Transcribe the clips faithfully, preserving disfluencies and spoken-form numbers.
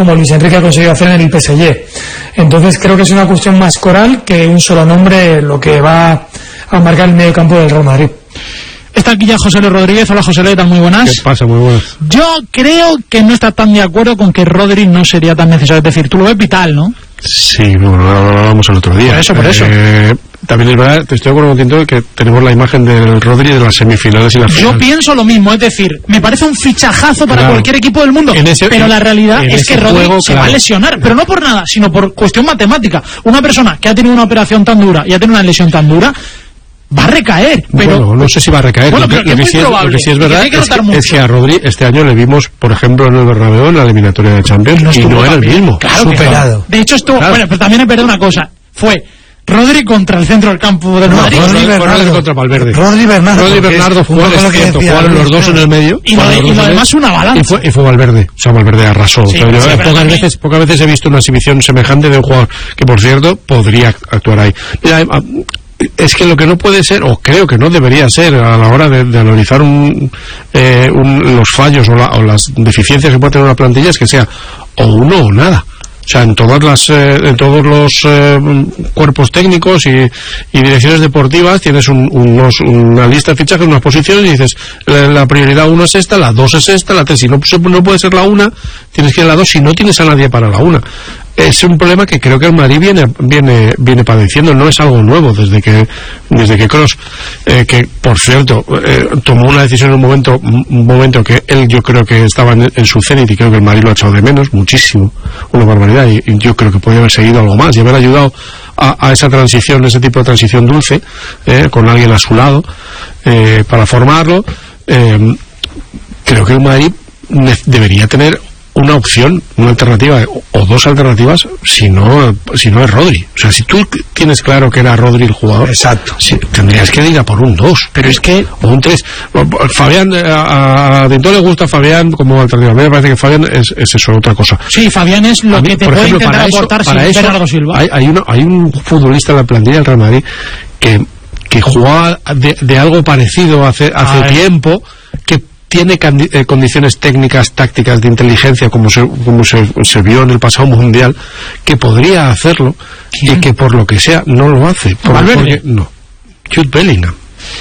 como Luis Enrique ha conseguido hacer en el P S G. Entonces creo que es una cuestión más coral que un solo nombre lo que va a marcar el medio campo del Real Madrid. Está aquí ya José Luis Rodríguez. Hola, José Luis, muy buenas. ¿Qué pasa? Muy buenas. Yo creo que no estás tan de acuerdo con que Rodri no sería tan necesario. Es decir, tú lo ves vital, ¿no? Sí, no, lo hablábamos el otro día. Por eso, por eso. Eh, también es verdad, te estoy de acuerdo contigo que tenemos la imagen del Rodri de las semifinales y las finales. Yo pienso lo mismo, es decir, me parece un fichajazo para claro. cualquier equipo del mundo, ese, pero en, la realidad es que Rodri juego, se claro. va a lesionar, pero no por nada, sino por cuestión matemática. Una persona que ha tenido una operación tan dura y ha tenido una lesión tan dura va a recaer, pero... Bueno, no sé si va a recaer. Bueno, lo, que, pero lo, que es sí es, lo que sí es verdad que es que, es que a Rodri este año le vimos, por ejemplo, en el Bernabéu en la eliminatoria de Champions, y no, y no era el mismo. Claro, superado. No. De hecho, esto... Claro. Bueno, pero también es verdad una cosa. Fue Rodri contra el centro del campo del no, Madrid. Rodri Bernardo contra Valverde. Rodri Bernardo. Rodri Bernardo jugaron los dos en el medio. Y lo, de, y lo demás una balanza. Y fue, y fue Valverde. O sea, Valverde arrasó. Sí, o sea, sí, yo, pocas, veces, pocas veces he visto una exhibición semejante de un jugador que, por cierto, podría actuar ahí. Mira, es que lo que no puede ser, o creo que no debería ser a la hora de, de analizar un, eh, un, los fallos o, la, o las deficiencias que puede tener una plantilla, es que sea o uno o nada. O sea, en todas las, eh, en todos los eh, cuerpos técnicos y, y direcciones deportivas tienes un, unos, una lista de fichajes, unas posiciones, y dices, la, la prioridad uno es esta, la dos es esta, la tres, si no, no puede ser la una, tienes que ir a la dos si no tienes a nadie para la una. Es un problema que creo que el Madrid viene viene viene padeciendo, no es algo nuevo desde que desde que Kroos, eh, que por cierto eh, tomó una decisión en un momento un momento que él yo creo que estaba en, en su cenit, y creo que el Madrid lo ha echado de menos muchísimo, una barbaridad, y, y yo creo que podría haber seguido algo más y haber ayudado a, a esa transición, ese tipo de transición dulce, eh, con alguien a su lado, eh, para formarlo. eh, creo que el Madrid debería tener una opción, una alternativa o dos alternativas, si no si no es Rodri. O sea, si tú tienes claro que era Rodri el jugador, exacto, sí, tendrías que ir a por un dos, pero es que o un tres. Fabián, a, a Dentó le gusta Fabián como alternativa. A mí me parece que Fabián es, es eso, otra cosa. Sí, Fabián es lo mí, que te puede ejemplo, intentar eso, aportar sin eso, Bernardo Silva. Hay, hay, uno, hay un futbolista en la plantilla del Real Madrid que, que jugaba de, de algo parecido hace, hace tiempo, que tiene eh, condiciones técnicas, tácticas, de inteligencia, como se, como se, se vio en el pasado mundial, que podría hacerlo. ¿Quién? Y que por lo que sea no lo hace. Por, porque, no. Jude Bellingham.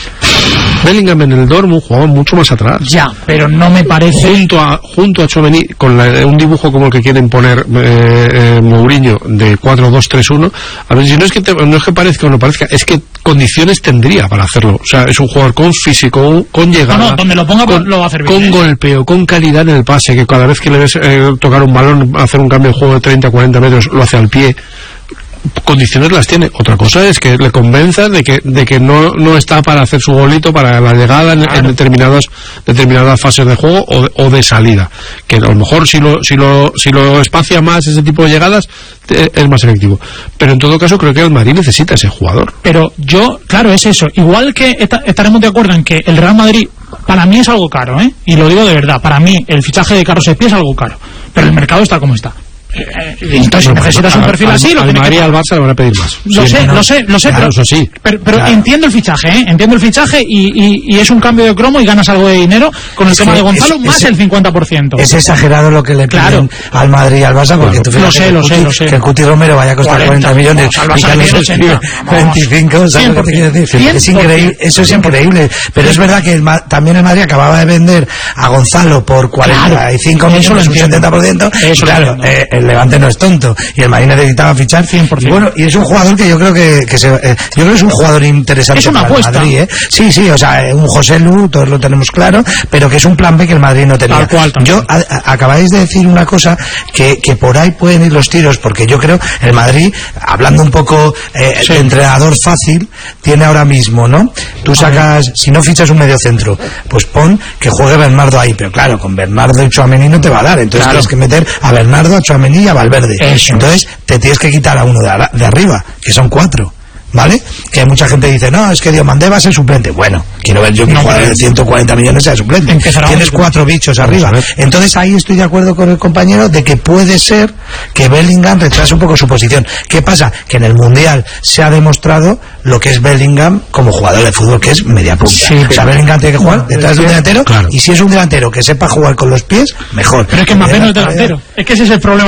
Bellingham en el Dortmund jugaba mucho más atrás. Ya, pero no me parece... Junto a junto a Tchouaméni, con la, un dibujo como el que quieren poner eh, eh, Mourinho, de cuatro dos tres uno, a ver, si no es que te, no es que parezca o no parezca, es que condiciones tendría para hacerlo. O sea, es un jugador con físico, con llegada, no, no, donde lo ponga con, lo va a hacer bien, con ¿eh? golpeo, con calidad en el pase, que cada vez que le ves eh, tocar un balón, hacer un cambio de juego de treinta a cuarenta metros, lo hace al pie. Condiciones las tiene. Otra cosa es que le convenza de que de que no no está para hacer su golito para la llegada en, claro. en determinadas determinadas fases de juego o de, o de salida, que a lo mejor si lo si lo si lo espacia más ese tipo de llegadas eh, es más efectivo, pero en todo caso creo que el Madrid necesita ese jugador. Pero yo, claro, es eso, igual que esta, estaremos de acuerdo en que el Real Madrid para mí es algo caro, ¿eh? Y lo digo de verdad, para mí el fichaje de Carlos Espí es algo caro, pero el mercado está como está. Entonces, si necesitas un perfil al, así, lo al Madrid y al Barça le van a pedir más. Lo sé, ¿no? lo sé, lo sé, claro, pero, eso sí. pero, pero claro. entiendo el fichaje, ¿eh? Entiendo el fichaje y, y, y es un cambio de cromo y ganas algo de dinero con el es tema que de Gonzalo, es, más es, el cincuenta por ciento. Es exagerado lo que le piden claro. al Madrid y al Barça, porque claro. tú fíjate lo sé, que, lo Cuti, sé, lo sé. que el Cuti Romero vaya a costar cuarenta millones y Carlos Espí veinticinco, ¿sabes lo que te quiero decir? Es increíble, eso es increíble, pero es verdad que el, también el Madrid acababa de vender a Gonzalo por cuarenta y cinco millones, un setenta por ciento, y claro, eh, el Levante no es tonto, y el Madrid necesitaba fichar cien por ciento. Y bueno, y es un jugador que yo creo que, que se, eh, yo creo que es un jugador interesante es una para apuesta. el Madrid, ¿eh? Sí, sí, o sea, un José Lu, todos lo tenemos claro, pero que es un plan B que el Madrid no tenía. Tal cual, tal yo, a, a, acabáis de decir una cosa que, que por ahí pueden ir los tiros, porque yo creo el Madrid, hablando un poco eh, sí. de entrenador fácil, tiene ahora mismo, ¿no? Tú sacas, si no fichas un medio centro, pues pon que juegue Bernardo ahí, pero claro, con Bernardo y Tchouaméni no te va a dar, entonces claro. tienes que meter a Bernardo, a Tchouaméni y a Valverde. Eso. Entonces te tienes que quitar a uno de, a, de arriba, que son cuatro, ¿vale? Que mucha gente dice, no, es que Diomandé va a ser suplente. Bueno, quiero ver yo que no, jugador de ciento cuarenta millones sea suplente. Tienes cuatro bichos arriba. Entonces ahí estoy de acuerdo con el compañero de que puede ser que Bellingham retrase un poco su posición. ¿Qué pasa? Que en el Mundial se ha demostrado lo que es Bellingham como jugador de fútbol, que es media punta. Sí, o sea, Bellingham tiene que jugar no, detrás de un delantero, claro. Y si es un delantero que sepa jugar con los pies, mejor. Pero es que Mbappé no es delantero. Es que ese es el problema.